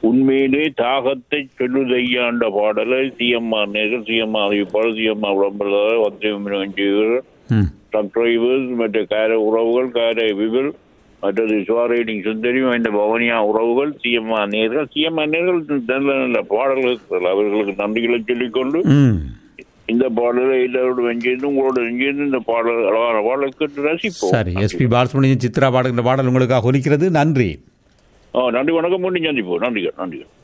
உண்மையிலே தாகத்தை சொல்லுதையாண்ட பாடலை சிஎம்ஆர் நேர்கள் சிஎம்ஆர் அறிவிப்பாளர் சிஎம்ஆர் விளம்பரதாரர் ட்ரக் டிரைவர்ஸ் மற்ற கார உறவுகள் கார விபில் மற்றது சுவாரேடிங் சுந்தரியும் இந்த பவனியா உறவுகள் சிஎம்ஆர் நேர்கள் நல்ல நல்ல பாடல்கள் அவர்களுக்கு நன்றிகளை சொல்லிக்கொண்டு இந்த பாடலை எல்லாரோடும் வெஞ்சிருந்து உங்களோட வெஞ்சிருந்து இந்த பாடல் அழகான பாடலை கேட்டு ரசிப்போம். சரி, எஸ்பி பாலசுப்ரமணியம் சித்ரா பாடுகின்ற பாடல் உங்களுக்காக ஒலிக்கிறது. நன்றி. நன்றி, வணக்கம். மீண்டும் சந்திப்போம். நன்றிகள்.